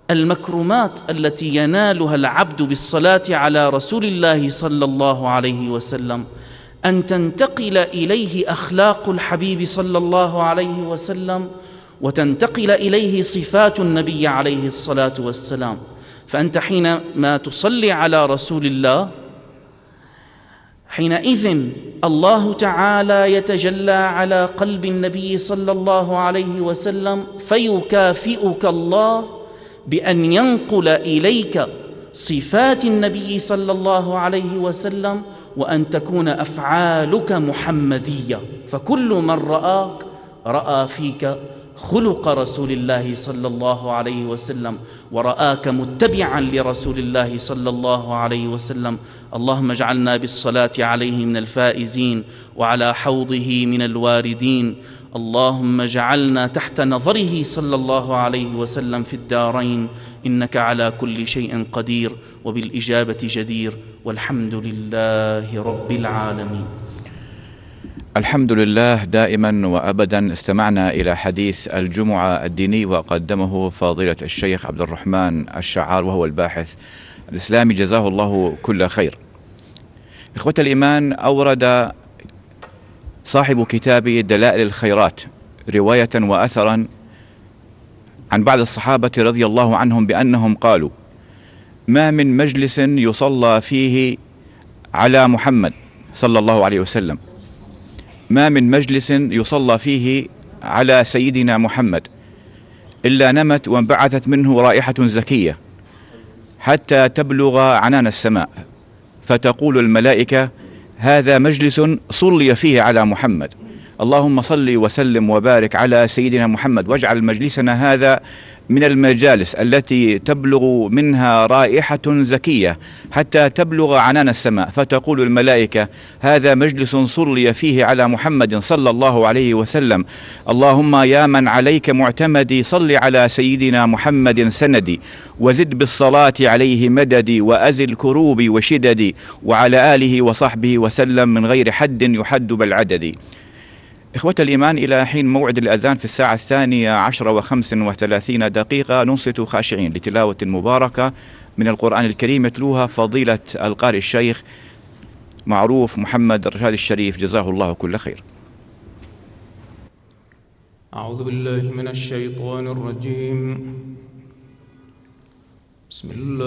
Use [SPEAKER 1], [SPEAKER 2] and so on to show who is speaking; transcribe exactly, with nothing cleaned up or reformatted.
[SPEAKER 1] المكرمات التي ينالها العبد بالصلاة على رسول الله صلى الله عليه وسلم أن تنتقل إليه أخلاق الحبيب صلى الله عليه وسلم، وتنتقل إليه صفات النبي عليه الصلاة والسلام. فأنت حينما تصلي على رسول الله حينئذ الله تعالى يتجلى على قلب النبي صلى الله عليه وسلم، فيكافئك الله بأن ينقل إليك صفات النبي صلى الله عليه وسلم، وأن تكون أفعالك محمدية. فكل من رآك رأى فيك خلق رسول الله صلى الله عليه وسلم، ورآك متبعا لرسول الله صلى الله عليه وسلم. اللهم اجعلنا بالصلاة عليه من الفائزين، وعلى حوضه من الواردين. اللهم اجعلنا تحت نظره صلى الله عليه وسلم في الدارين، إنك على كل شيء قدير وبالإجابة جدير، والحمد لله رب العالمين.
[SPEAKER 2] الحمد لله دائما وأبدا. استمعنا إلى حديث الجمعة الديني وقدمه فضيلة الشيخ عبد الرحمن الشعار، وهو الباحث الإسلامي، جزاه الله كل خير. إخوة الإيمان، أورد صاحب كتاب دلائل الخيرات رواية وأثرا عن بعض الصحابة رضي الله عنهم بأنهم قالوا: ما من مجلس يصلى فيه على محمد صلى الله عليه وسلم، ما من مجلس يصلى فيه على سيدنا محمد إلا نمت وانبعثت منه رائحة زكية حتى تبلغ عنان السماء، فتقول الملائكة: هذا مجلس صلي فيه على محمد. اللهم صل وسلم وبارك على سيدنا محمد، واجعل مجلسنا هذا من المجالس التي تبلغ منها رائحة زكية حتى تبلغ عنان السماء، فتقول الملائكة: هذا مجلس صلي فيه على محمد صلى الله عليه وسلم. اللهم يا من عليك معتمدي، صل على سيدنا محمد سندي، وزد بالصلاة عليه مددي، وأزل كروبي وشددي، وعلى آله وصحبه وسلم من غير حد يحد بالعدد. إخوة الإيمان، إلى حين موعد الأذان في الساعة الثانية عشرة وخمس وثلاثين دقيقة ننصت خاشعين لتلاوة مباركة من القرآن الكريم يتلوها فضيلة القارئ الشيخ معروف محمد الرشاد الشريف، جزاه الله كل خير.
[SPEAKER 3] أعوذ بالله من الشيطان الرجيم. بسم الله